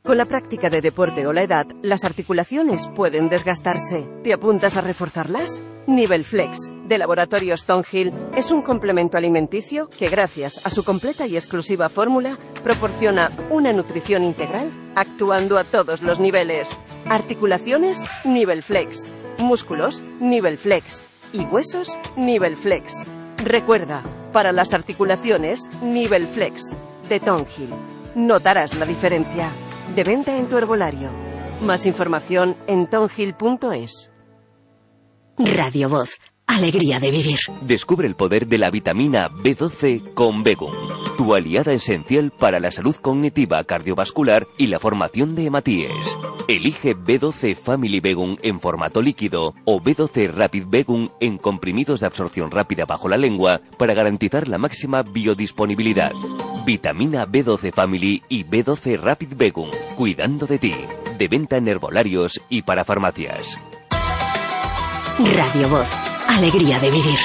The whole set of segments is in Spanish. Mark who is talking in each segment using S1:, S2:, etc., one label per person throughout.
S1: Con la práctica de deporte o la edad, las articulaciones pueden desgastarse. ¿Te apuntas a reforzarlas? Nivel Flex, de Laboratorios Thornhill, es un complemento alimenticio que, gracias a su completa y exclusiva fórmula, proporciona una nutrición integral actuando a todos los niveles. Articulaciones, Nivel Flex. Músculos, Nivel Flex. Y huesos, Nivel Flex. Recuerda, para las articulaciones, Nivel Flex, de Thornhill. Notarás la diferencia. De venta en tu herbolario. Más información en thornhill.es.
S2: Radio Voz. Alegría de vivir.
S3: Descubre el poder de la vitamina B12 con Begum, tu aliada esencial para la salud cognitiva, cardiovascular y la formación de hematíes. Elige B12 Family Begum en formato líquido o B12 Rapid Begum en comprimidos de absorción rápida bajo la lengua para garantizar la máxima biodisponibilidad. Vitamina B12 Family y B12 Rapid Begum, cuidando de ti. De venta en herbolarios y para farmacias.
S2: Radio Voz. Alegría de vivir.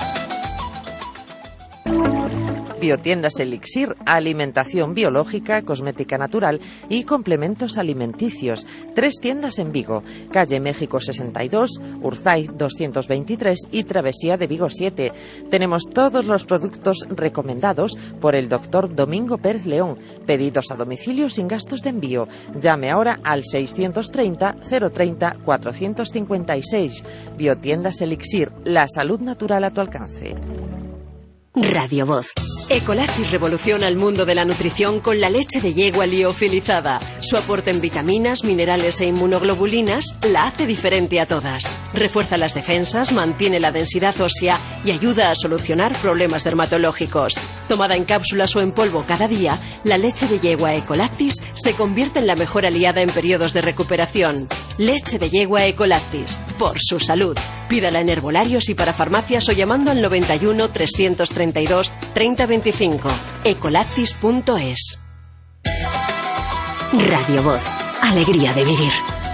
S4: Biotiendas Elixir, alimentación biológica, cosmética natural y complementos alimenticios. 3 tiendas en Vigo, calle México 62, Urzay 223 y Travesía de Vigo 7. Tenemos todos los productos recomendados por el doctor Domingo Pérez León. Pedidos a domicilio sin gastos de envío. Llame ahora al 630 030 456. Biotiendas Elixir, la salud natural a tu alcance.
S2: Radio Voz.
S5: Ecolactis revoluciona el mundo de la nutrición con la leche de yegua liofilizada. Su aporte en vitaminas, minerales e inmunoglobulinas la hace diferente a todas. Refuerza las defensas, mantiene la densidad ósea y ayuda a solucionar problemas dermatológicos. Tomada en cápsulas o en polvo cada día, la leche de yegua Ecolactis se convierte en la mejor aliada en periodos de recuperación. Leche de yegua Ecolactis, por su salud. Pídala en herbolarios y para farmacias o llamando al 91 332 3025. Ecolactis.es.
S2: Radio Voz. Alegría de vivir.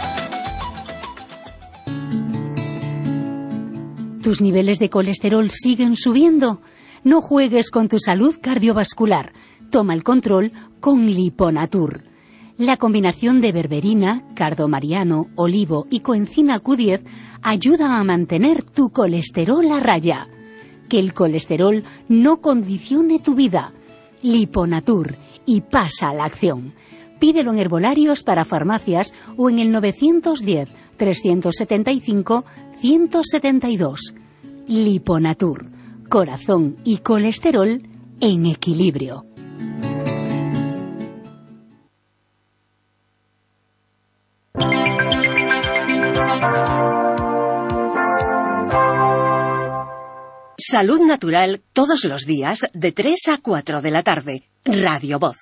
S2: ¿Tus niveles de colesterol siguen subiendo? No juegues con tu salud cardiovascular. Toma el control con Liponatur. La combinación de berberina, cardomariano, olivo y coenzima Q10 ayuda a mantener tu colesterol a raya. Que el colesterol no condicione tu vida. Liponatur, y pasa a la acción. Pídelo en herbolarios para farmacias o en el 910-375-172. Liponatur, corazón y colesterol en equilibrio. Salud natural todos los días de 3 a 4 de la tarde. Radio Voz.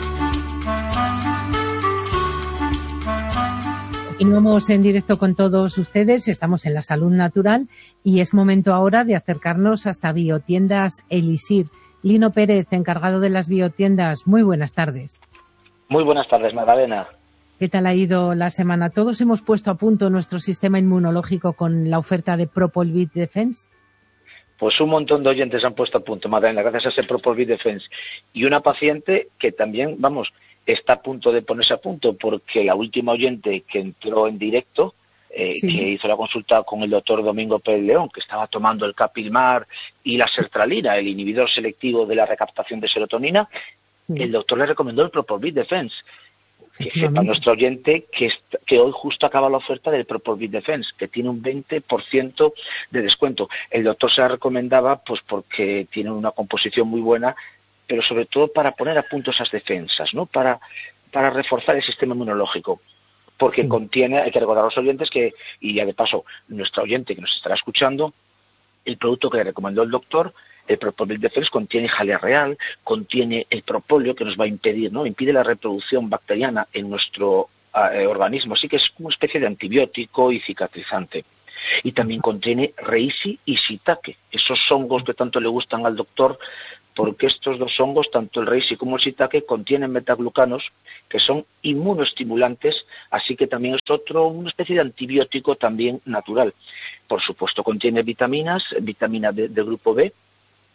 S6: Continuamos en directo con todos ustedes, estamos en la salud natural y es momento ahora de acercarnos hasta Biotiendas Elixir. Lino Pérez, encargado de las biotiendas, muy buenas tardes.
S7: Muy buenas tardes, Magdalena.
S6: ¿Qué tal ha ido la semana? ¿Todos hemos puesto a punto nuestro sistema inmunológico con la oferta de Propol-Vit Defense?
S7: Pues un montón de oyentes han puesto a punto, Magdalena, gracias a ese Propol-Vit Defense. Y una paciente que también, está a punto de ponerse a punto, porque la última oyente que entró en directo, que hizo la consulta con el doctor Domingo Pérez León, que estaba tomando el Capilmar y la sertralina, el inhibidor selectivo de la recaptación de serotonina, el doctor le recomendó el Propol-Vit Defense. Que sepa nuestro oyente que hoy justo acaba la oferta del Propol-Vit Defense, que tiene un 20% de descuento. El doctor se la recomendaba pues porque tiene una composición muy buena, pero sobre todo para poner a punto esas defensas, ¿no? Para reforzar el sistema inmunológico. Porque contiene, hay que recordar a los oyentes que, y ya de paso, nuestro oyente que nos estará escuchando, el producto que le recomendó el doctor, el Propol-Vit Defense, contiene jalea real, contiene el propóleo que nos va a impedir, ¿no? Impide la reproducción bacteriana en nuestro organismo, así que es una especie de antibiótico y cicatrizante. Y también contiene reishi y shiitake, esos hongos que tanto le gustan al doctor, porque estos dos hongos, tanto el reishi como el shiitake, contienen metaglucanos que son inmunoestimulantes, así que también es una especie de antibiótico también natural. Por supuesto, contiene vitaminas, vitamina D del grupo B,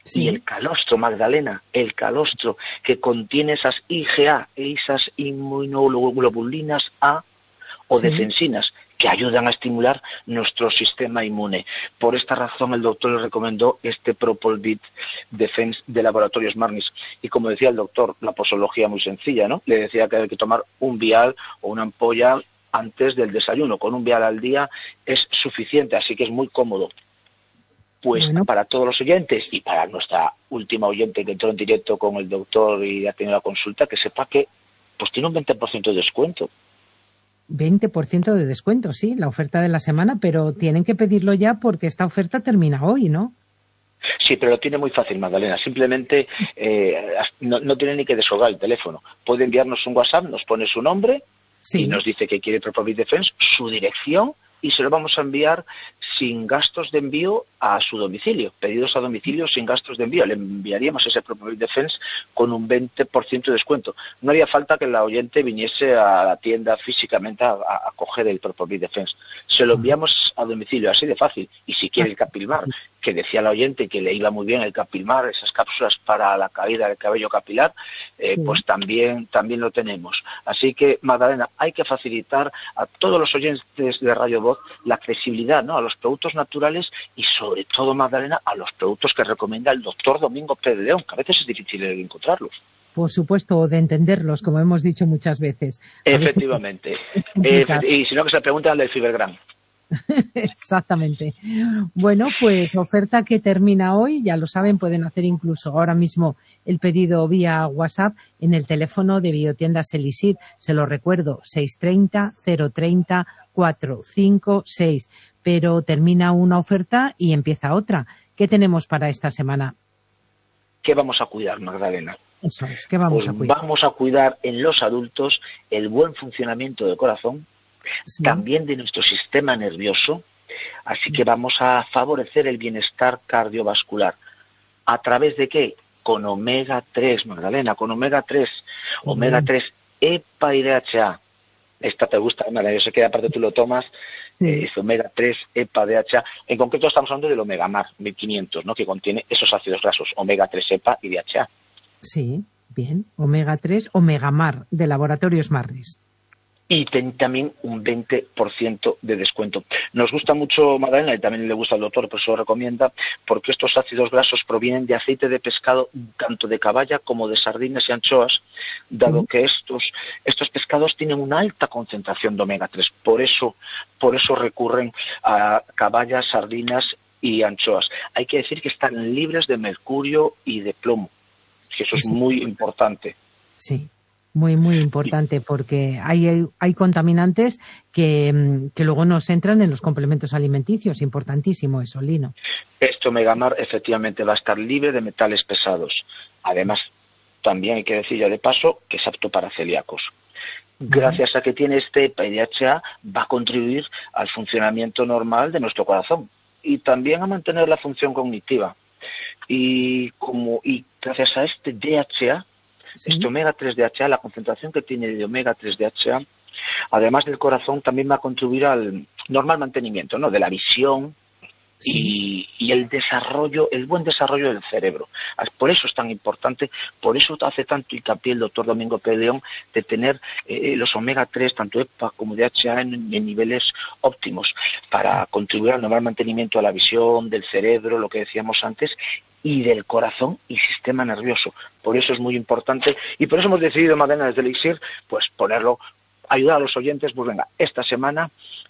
S6: Sí.
S7: Y el calostro, Magdalena, el calostro que contiene esas IgA, esas inmunoglobulinas A o
S6: Sí.
S7: defensinas, que ayudan a estimular nuestro sistema inmune. Por esta razón el doctor le recomendó este Propol-Vit Defense de Laboratorios Marnis. Y como decía el doctor, la posología muy sencilla, ¿no? Le decía que hay que tomar un vial o una ampolla antes del desayuno. Con un vial al día es suficiente, así que es muy cómodo. Pues
S6: Bueno.
S7: para todos los oyentes y para nuestra última oyente que entró en directo con el doctor y ha tenido la consulta, que sepa que pues tiene un 20% de descuento.
S6: 20% de descuento, sí, la oferta de la semana, pero tienen que pedirlo ya porque esta oferta termina hoy, ¿no?
S7: Sí, pero lo tiene muy fácil, Magdalena. Simplemente no tiene ni que descolgar el teléfono. Puede enviarnos un WhatsApp, nos pone su nombre
S6: Sí.
S7: y nos dice que quiere Propol-Vit Defense, su dirección, y se lo vamos a enviar sin gastos de envío a su domicilio. Pedidos a domicilio sin gastos de envío. Le enviaríamos ese Propol-Vit Defense con un 20% de descuento. No haría falta que la oyente viniese a la tienda físicamente a coger el Propol-Vit Defense. Se lo enviamos a domicilio, así de fácil. Y si quiere el Capilmar, que decía la oyente que le iba muy bien el Capilmar, esas cápsulas para la caída del cabello capilar, pues también lo tenemos. Así que, Magdalena, hay que facilitar a todos los oyentes de Radio Voz la accesibilidad, ¿no?, a los productos naturales y sobre todo, Magdalena, a los productos que recomienda el doctor Domingo Pérez de León, que a veces es difícil encontrarlos.
S6: Por supuesto, o de entenderlos, como hemos dicho muchas veces.
S7: Efectivamente. Y si no, que se pregunten al del Fibergram.
S6: Exactamente. Bueno, pues oferta que termina hoy, ya lo saben, pueden hacer incluso ahora mismo el pedido vía WhatsApp en el teléfono de Biotiendas Elixir. Se lo recuerdo, 630 030 456. Pero termina una oferta y empieza otra. ¿Qué tenemos para esta semana?
S7: ¿Qué vamos a cuidar, Magdalena?
S6: Eso es, ¿qué vamos a cuidar?
S7: Vamos a cuidar en los adultos el buen funcionamiento del corazón,
S6: Sí.
S7: también de nuestro sistema nervioso, así que vamos a favorecer el bienestar cardiovascular. ¿A través de qué? Con omega 3, Magdalena, con omega 3. Omega 3, EPA y DHA. Esta te gusta, Magdalena, yo sé que aparte tú lo tomas, es omega 3, EPA, DHA. En concreto estamos hablando del omega mar 1500, ¿no?, que contiene esos ácidos grasos, omega 3, EPA y DHA.
S6: Sí, bien. Omega 3, Omega Mar, de Laboratorios Marnis.
S7: Y también un 20% de descuento. Nos gusta mucho, Magdalena, y también le gusta al doctor, por eso lo recomienda, porque estos ácidos grasos provienen de aceite de pescado, tanto de caballa como de sardinas y anchoas, dado que estos pescados tienen una alta concentración de omega 3. Por eso recurren a caballas, sardinas y anchoas. Hay que decir que están libres de mercurio y de plomo, que eso es muy importante.
S6: Sí. Muy, muy importante, porque hay contaminantes que luego nos entran en los complementos alimenticios. Importantísimo eso, Lino.
S7: Este omega mar efectivamente va a estar libre de metales pesados. Además, también hay que decir ya de paso que es apto para celíacos. Gracias a que tiene este EPA y DHA, va a contribuir al funcionamiento normal de nuestro corazón y también a mantener la función cognitiva. Y gracias a este DHA, este omega 3 DHA, la concentración que tiene de omega 3 DHA, además del corazón, también va a contribuir al normal mantenimiento, ¿no?, de la visión y el desarrollo, el buen desarrollo del cerebro. Por eso es tan importante, por eso hace tanto hincapié el doctor Domingo Pérez de León de tener los omega 3, tanto EPA como DHA, en niveles óptimos para contribuir al normal mantenimiento de la visión, del cerebro, lo que decíamos antes, y del corazón y sistema nervioso. Por eso es muy importante y por eso hemos decidido, Magdalena, desde Elixir, pues ponerlo, ayudar a los oyentes. Pues venga, esta semana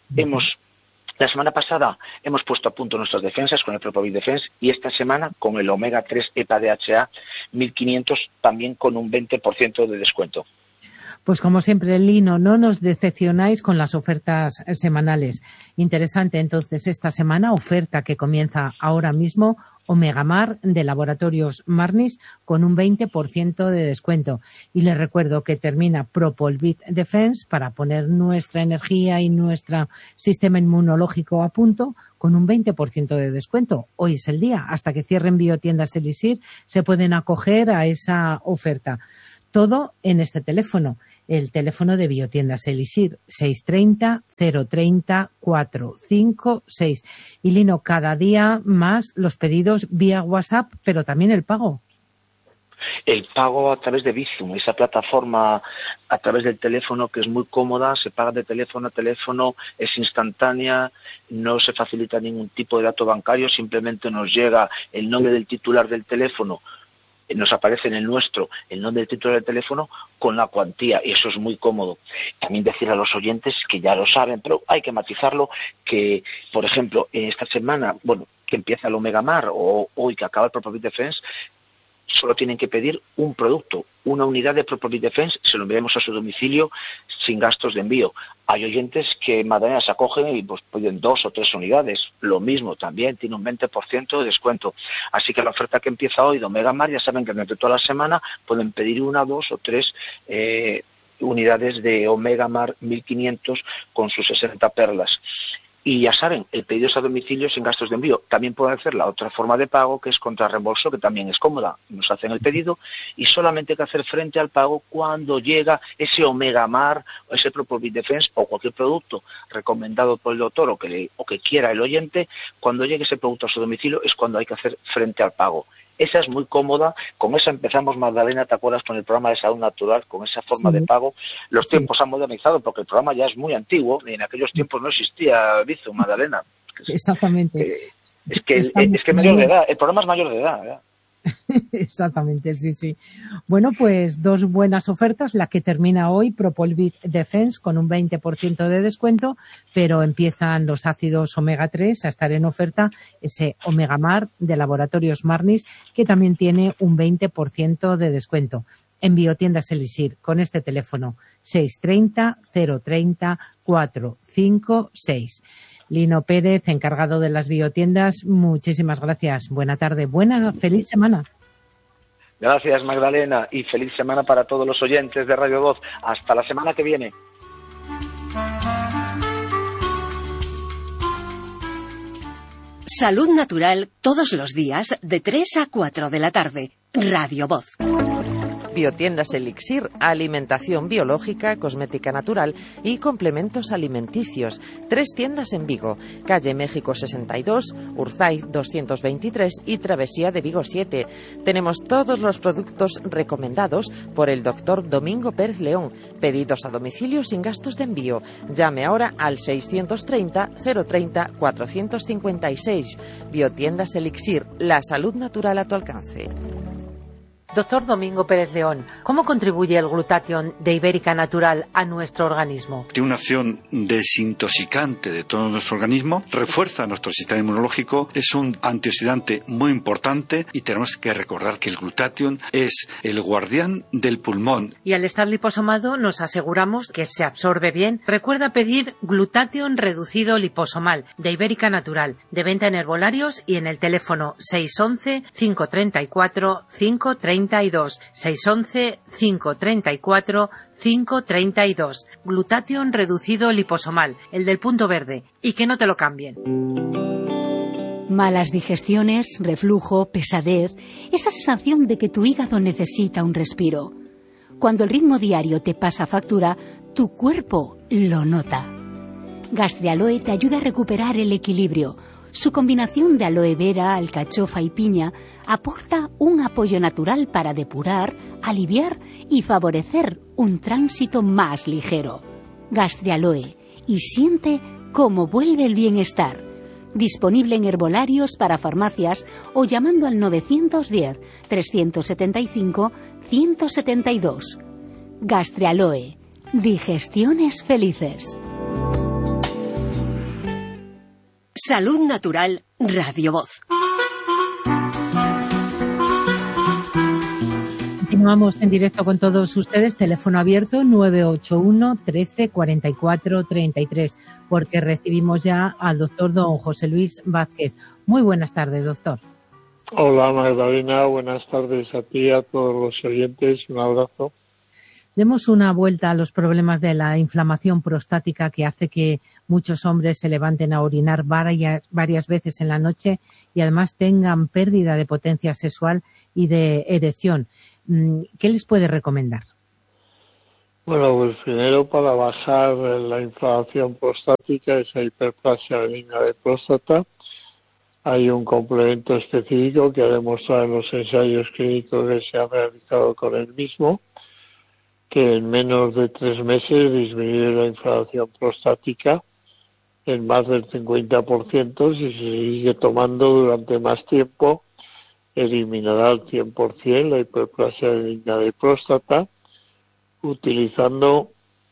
S7: la semana pasada hemos puesto a punto nuestras defensas con el Propol-Vit Defense y esta semana con el omega 3 EPA DHA 1500 también con un 20% de descuento.
S6: Pues como siempre, Lino, no nos decepcionáis con las ofertas semanales. Interesante, entonces, esta semana, oferta que comienza ahora mismo, Omega Mar de Laboratorios Marnis con un 20% de descuento. Y les recuerdo que termina Propol-Vit Defense para poner nuestra energía y nuestro sistema inmunológico a punto con un 20% de descuento. Hoy es el día. Hasta que cierren Biotiendas Elixir se pueden acoger a esa oferta. Todo en este teléfono, el teléfono de Biotiendas Elixir, 630 030 456. Y Lino, cada día más los pedidos vía WhatsApp, pero también el pago.
S7: El pago a través de Bizum, esa plataforma a través del teléfono que es muy cómoda, se paga de teléfono a teléfono, es instantánea, no se facilita ningún tipo de dato bancario, simplemente nos llega el nombre del titular del teléfono, nos aparece en el nuestro el nombre del titular del teléfono con la cuantía, y eso es muy cómodo. También decir a los oyentes que ya lo saben, pero hay que matizarlo, que por ejemplo esta semana, que empieza el Omega Mar o hoy que acaba el Propofit Defense, solo tienen que pedir un producto, una unidad de Propofit Defense, se lo enviaremos a su domicilio sin gastos de envío. Hay oyentes que en Magdalena se acogen y pues piden 2 o 3 unidades, lo mismo, también tiene un 20% de descuento. Así que la oferta que empieza hoy de Omega Mar, ya saben que durante toda la semana pueden pedir 1, 2 o 3 unidades de Omega Mar 1500 con sus 60 perlas. Y ya saben, el pedido es a domicilio sin gastos de envío. También pueden hacer la otra forma de pago, que es contra reembolso, que también es cómoda. Nos hacen el pedido y solamente hay que hacer frente al pago cuando llega ese Omega Mar o ese Propofit Defense o cualquier producto recomendado por el doctor o que quiera el oyente. Cuando llegue ese producto a su domicilio es cuando hay que hacer frente al pago. Esa es muy cómoda, con esa empezamos, Magdalena, ¿te acuerdas? Con el programa de salud natural, con esa forma de pago. Los tiempos han modernizado porque el programa ya es muy antiguo y en aquellos tiempos no existía Bizum, Magdalena.
S6: Exactamente.
S7: Es que mayor de edad, el programa es mayor de edad, ¿verdad?
S6: Exactamente, sí. Bueno, pues 2 buenas ofertas, la que termina hoy, Propofit Defense, con un 20% de descuento, pero empiezan los ácidos omega 3 a estar en oferta, ese Omega Mar de Laboratorios Marnis, que también tiene un 20% de descuento. En Biotiendas Elixir, con este teléfono, 630 030 456. Lino Pérez, encargado de las biotiendas, muchísimas gracias. Buena tarde, feliz semana.
S7: Gracias, Magdalena, y feliz semana para todos los oyentes de Radio Voz. Hasta la semana que viene.
S5: Salud natural todos los días de 3 a 4 de la tarde. Radio Voz.
S4: Biotiendas Elixir, alimentación biológica, cosmética natural y complementos alimenticios. 3 tiendas en Vigo, calle México 62, Urzaiz 223 y Travesía de Vigo 7. Tenemos todos los productos recomendados por el doctor Domingo Pérez León. Pedidos a domicilio sin gastos de envío. Llame ahora al 630 030 456. Biotiendas Elixir, la salud natural a tu alcance.
S6: Doctor Domingo Pérez León, ¿cómo contribuye el glutatión de Ibérica Natural a nuestro organismo?
S8: Tiene una acción desintoxicante de todo nuestro organismo, refuerza nuestro sistema inmunológico, es un antioxidante muy importante y tenemos que recordar que el glutatión es el guardián del pulmón.
S6: Y al estar liposomado nos aseguramos que se absorbe bien. Recuerda pedir glutatión reducido liposomal de Ibérica Natural, de venta en herbolarios y en el teléfono 611 534 532. 611 534 532. Glutatión reducido liposomal, el del punto verde, y que no te lo cambien.
S2: Malas digestiones, reflujo, pesadez, esa sensación de que tu hígado necesita un respiro. Cuando el ritmo diario te pasa factura, tu cuerpo lo nota. Gastrialoe te ayuda a recuperar el equilibrio. Su combinación de aloe vera, alcachofa y piña aporta un apoyo natural para depurar, aliviar y favorecer un tránsito más ligero. Gastrialoe, y siente cómo vuelve el bienestar. Disponible en herbolarios para farmacias o llamando al 910 375 172. Gastrialoe, digestiones felices.
S5: Salud natural, Radio Voz.
S6: Continuamos en directo con todos ustedes, teléfono abierto 981 13 44 33, porque recibimos ya al doctor don José Luis Vázquez. Muy buenas tardes, doctor.
S9: Hola Magdalena, buenas tardes a ti y a todos los oyentes, un abrazo.
S6: Demos una vuelta a los problemas de la inflamación prostática que hace que muchos hombres se levanten a orinar varias veces en la noche y además tengan pérdida de potencia sexual y de erección. ¿Qué les puede recomendar?
S9: Bueno, pues primero para bajar la inflamación prostática, esa hiperplasia benigna de próstata, hay un complemento específico que ha demostrado en los ensayos clínicos que se han realizado con el mismo, que en menos de 3 meses disminuye la inflamación prostática en más del 50%. Si se sigue tomando durante más tiempo, eliminará al 100% la hiperplasia benigna de próstata, utilizando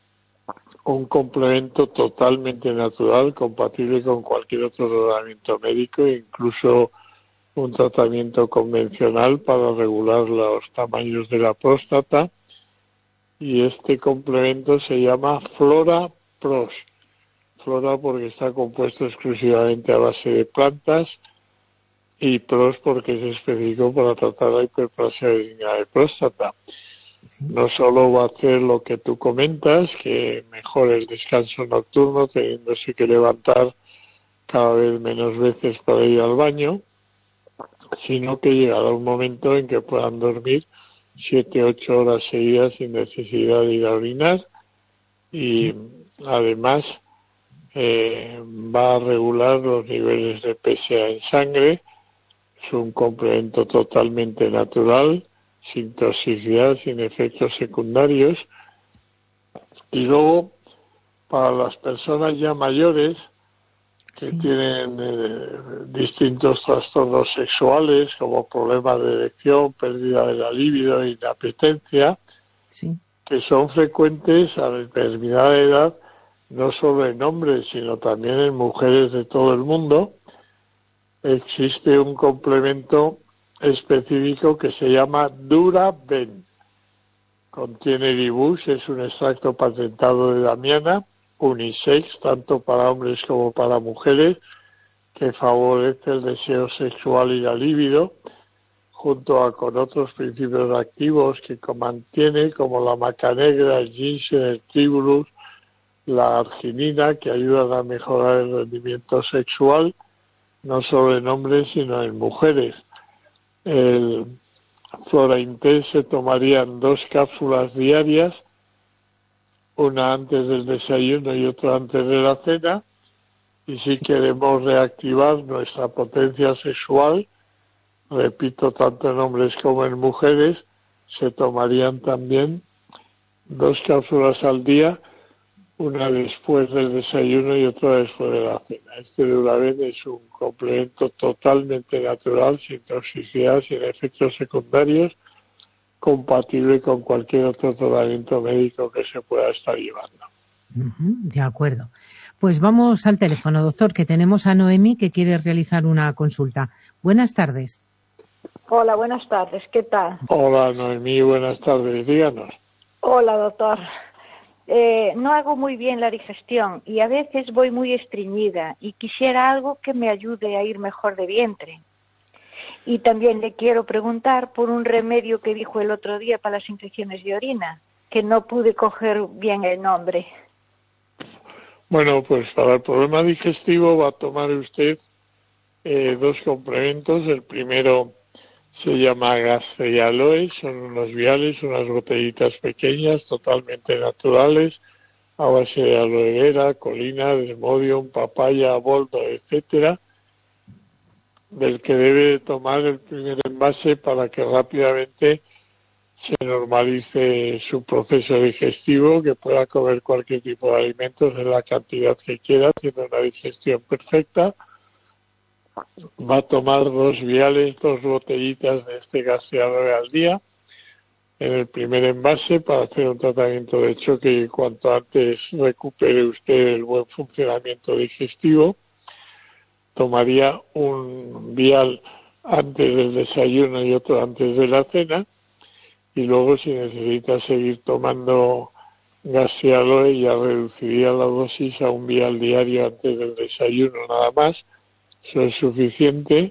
S9: un complemento totalmente natural, compatible con cualquier otro tratamiento médico, incluso un tratamiento convencional para regular los tamaños de la próstata. Y este complemento se llama Flora Pros. Flora porque está compuesto exclusivamente a base de plantas, y Pros porque es específico para tratar la hiperplasia benigna de próstata. No solo va a hacer lo que tú comentas, que mejore el descanso nocturno, teniéndose que levantar cada vez menos veces para ir al baño, sino que llegará un momento en que puedan dormir 7-8 horas seguidas sin necesidad de ir a orinar, y además va a regular los niveles de PSA en sangre. Es un complemento totalmente natural, sin toxicidad, sin efectos secundarios. Y luego, para las personas ya mayores que tienen distintos trastornos sexuales, como problemas de erección, pérdida de la libido e inapetencia, que son frecuentes a determinada edad, no solo en hombres, sino también en mujeres de todo el mundo, existe un complemento específico que se llama Duraben. Contiene Dibus, es un extracto patentado de Damiana, unisex, tanto para hombres como para mujeres, que favorece el deseo sexual y la libido, junto con otros principios activos que mantiene, como la maca negra, el ginseng, el tribulus, la arginina, que ayudan a mejorar el rendimiento sexual, no solo en hombres, sino en mujeres. El Flora Intense se tomarían 2 cápsulas diarias, una antes del desayuno y otra antes de la cena, y si queremos reactivar nuestra potencia sexual, repito, tanto en hombres como en mujeres, se tomarían también 2 cápsulas al día, una después del desayuno y otra después de la cena. Este Duraben es un complemento totalmente natural, sin toxicidad, sin efectos secundarios, compatible con cualquier otro tratamiento médico que se pueda estar llevando.
S6: De acuerdo. Pues vamos al teléfono, doctor, que tenemos a Noemi que quiere realizar una consulta. Buenas tardes.
S10: Hola, buenas tardes. ¿Qué tal?
S9: Hola, Noemí, buenas tardes. Díganos.
S10: Hola, doctor. No hago muy bien la digestión y a veces voy muy estreñida y quisiera algo que me ayude a ir mejor de vientre. Y también le quiero preguntar por un remedio que dijo el otro día para las infecciones de orina, que no pude coger bien el nombre.
S9: Bueno, pues para el problema digestivo va a tomar usted 2 complementos. El primero se llama Gastrialoe, son unos viales, unas botellitas pequeñas, totalmente naturales, a base de aloe vera, colina, desmodium, papaya, boldo, etcétera, del que debe tomar el primer envase para que rápidamente se normalice su proceso digestivo, que pueda comer cualquier tipo de alimentos en la cantidad que quiera, haciendo una digestión perfecta. Va a tomar 2 viales, 2 botellitas de este Gastrialoe al día en el primer envase para hacer un tratamiento de choque y cuanto antes recupere usted el buen funcionamiento digestivo. Tomaría un vial antes del desayuno y otro antes de la cena, y luego si necesita seguir tomando Gastrialoe ya reduciría la dosis a un vial diario antes del desayuno nada más. Eso es suficiente.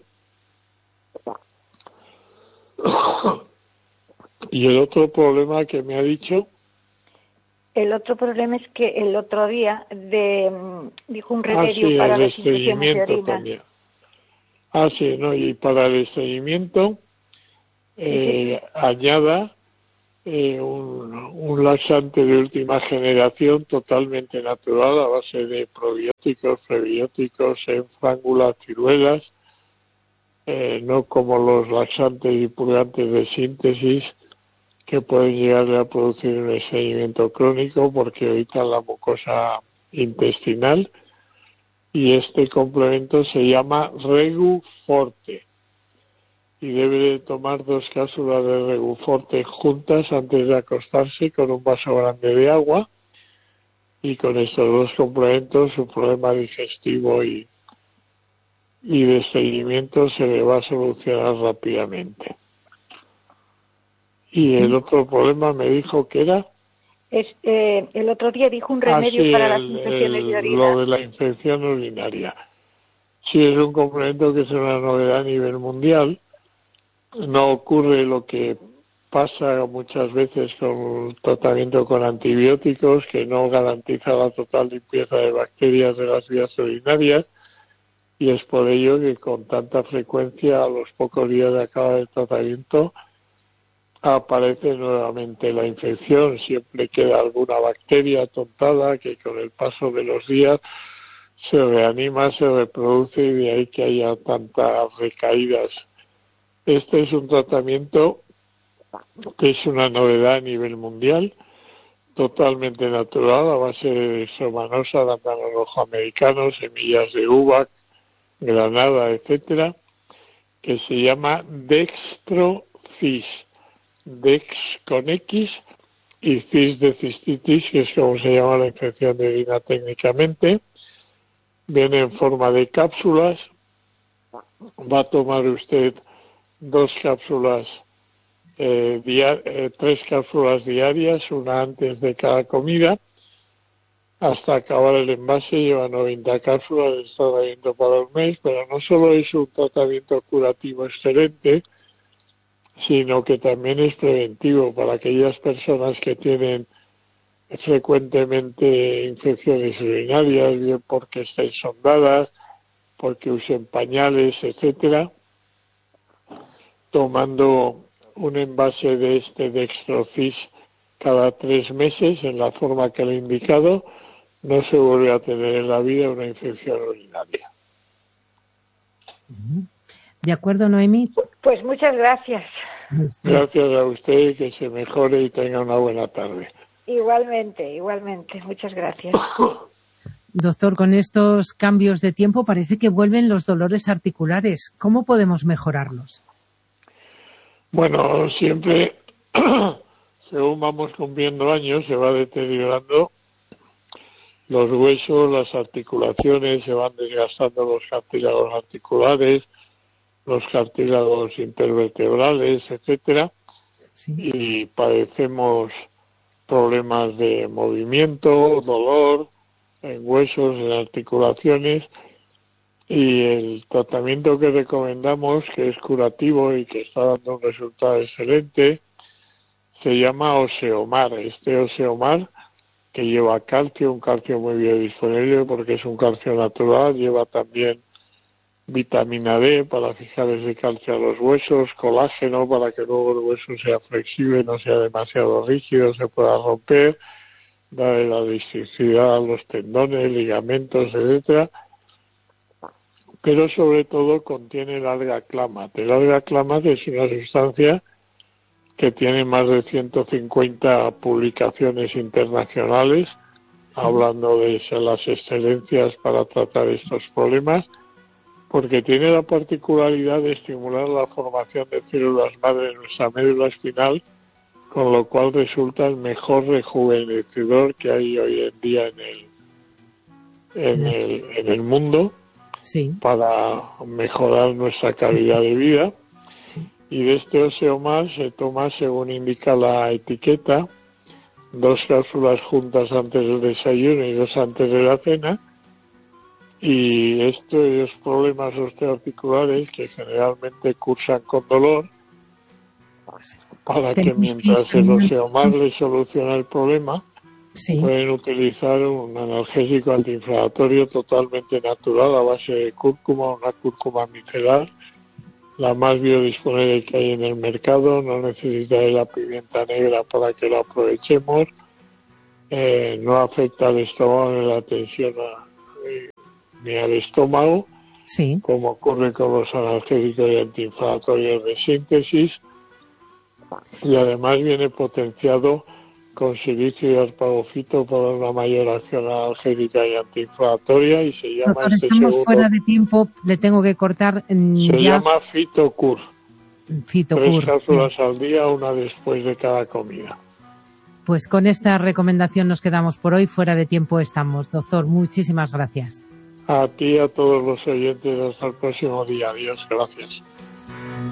S9: ¿Y el otro problema que me ha dicho?
S10: El otro problema es que el otro día dijo un remedio para las infecciones de orina.
S9: También. Y para el estreñimiento añada un laxante de última generación totalmente natural a base de probióticos, prebióticos, enfrángulas, ciruelas, no como los laxantes y purgantes de síntesis que pueden llegar a producir un estreñimiento crónico porque evitan la mucosa intestinal. Y este complemento se llama Reguforte y debe de tomar 2 cápsulas de Reguforte juntas antes de acostarse con un vaso grande de agua, y con estos 2 complementos su problema digestivo y de estreñimiento se le va a solucionar rápidamente. Y el otro problema me dijo que era...
S10: el otro día dijo un remedio para las infecciones de orina.
S9: Lo de la infección urinaria. Sí, es un complemento que es una novedad a nivel mundial. No ocurre lo que pasa muchas veces con el tratamiento con antibióticos, que no garantiza la total limpieza de bacterias de las vías urinarias, y es por ello que con tanta frecuencia a los pocos días de acabar el tratamiento aparece nuevamente la infección. Siempre queda alguna bacteria tontada que con el paso de los días se reanima, se reproduce, y de ahí que haya tantas recaídas. Este es un tratamiento que es una novedad a nivel mundial, totalmente natural, a base de dextromanosa, arándano rojo americano, semillas de uva, granada, etcétera, que se llama Dextrofis. Dex con X y cis de cistitis, que es como se llama la infección de orina técnicamente. Viene en forma de cápsulas. Va a tomar usted 2 cápsulas 3 cápsulas diarias, una antes de cada comida, hasta acabar el envase. Lleva 90 cápsulas de tratamiento para un mes, pero no solo es un tratamiento curativo excelente, sino que también es preventivo para aquellas personas que tienen frecuentemente infecciones urinarias, bien porque estén sondadas, porque usen pañales, etcétera. Tomando un envase de este Dextrofis cada 3 meses en la forma que le he indicado, no se vuelve a tener en la vida una infección urinaria.
S6: ¿De acuerdo, Noemí?
S10: Pues muchas gracias.
S9: Gracias a usted, que se mejore y tenga una buena tarde.
S10: Igualmente, muchas gracias.
S6: Doctor, con estos cambios de tiempo parece que vuelven los dolores articulares. ¿Cómo podemos mejorarlos?
S9: Bueno, siempre, según vamos cumpliendo años, se va deteriorando los huesos, las articulaciones, se van desgastando los cartílagos articulares, los cartílagos intervertebrales, etcétera, sí. Y padecemos problemas de movimiento, dolor en huesos, en articulaciones, y el tratamiento que recomendamos, que es curativo y que está dando un resultado excelente, se llama Oseomar. Este Oseomar, que lleva calcio, un calcio muy biodisponible porque es un calcio natural, lleva también vitamina D para fijar ese calcio a los huesos, colágeno para que luego el hueso sea flexible, no sea demasiado rígido, se pueda romper, darle la elasticidad a los tendones, ligamentos, etcétera. Pero sobre todo contiene el alga clamat. El alga clamat es una sustancia que tiene más de 150 publicaciones internacionales, sí, hablando de las excelencias para tratar estos problemas, porque tiene la particularidad de estimular la formación de células madre en nuestra médula espinal, con lo cual resulta el mejor rejuvenecedor que hay hoy en día en el mundo, sí, para mejorar nuestra calidad de vida. Sí. Y de este Oseomar se toma, según indica la etiqueta, 2 cápsulas juntas antes del desayuno y 2 antes de la cena. Y estos problemas osteoarticulares, que generalmente cursan con dolor, para que mientras el Oseomar le soluciona el problema, sí, pueden utilizar un analgésico antiinflamatorio totalmente natural a base de cúrcuma, una cúrcuma micelar, la más biodisponible que hay en el mercado, no necesita de la pimienta negra para que lo aprovechemos, no afecta al estómago ni la tensión ni al estómago,
S6: sí,
S9: como ocurre con los analgésicos y antiinflamatorios de síntesis, y además viene potenciado con silicio y arpagofito por una mayor acción analgésica y antiinflamatoria, y se llama
S6: doctor, estamos fuera de tiempo, le tengo que cortar.
S9: Se llama Fitocur. 3 cápsulas al día, una después de cada comida.
S6: Pues con esta recomendación nos quedamos por hoy. Fuera de tiempo estamos. Doctor, muchísimas gracias.
S9: A ti y a todos los oyentes, hasta el próximo día. Adiós, gracias.